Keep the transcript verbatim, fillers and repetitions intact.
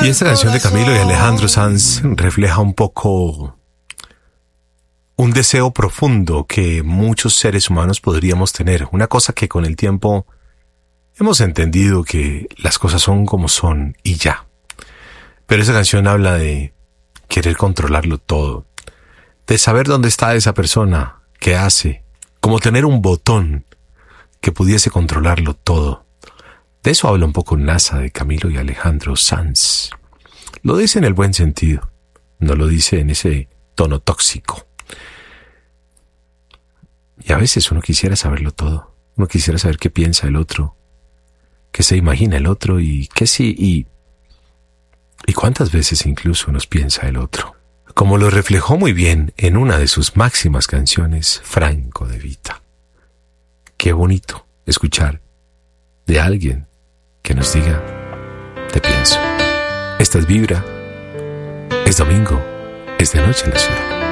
Y esta canción de Camilo y Alejandro Sanz refleja un poco un deseo profundo que muchos seres humanos podríamos tener. Una cosa que con el tiempo hemos entendido que las cosas son como son y ya. Pero esa canción habla de querer controlarlo todo, de saber dónde está esa persona, qué hace, como tener un botón que pudiese controlarlo todo. De eso habla un poco NASA de Camilo y Alejandro Sanz. Lo dice en el buen sentido, no lo dice en ese tono tóxico. Y a veces uno quisiera saberlo todo, uno quisiera saber qué piensa el otro, qué se imagina el otro y qué sí y, y cuántas veces incluso nos piensa el otro. Como lo reflejó muy bien en una de sus máximas canciones, Franco De Vita. Qué bonito escuchar de alguien que nos diga, te pienso. Esta es Vibra, es domingo, es de noche en la ciudad.